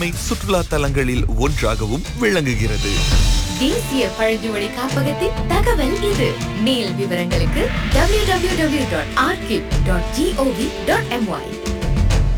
முன்னணி சுற்றுலா தலங்களில் ஒன்றாகவும் விளங்குகிறது. தேசிய பழங்குடி காப்பகத்தின் தகவல் இது. மேல் விவரங்களுக்கு www.arkip.gov.my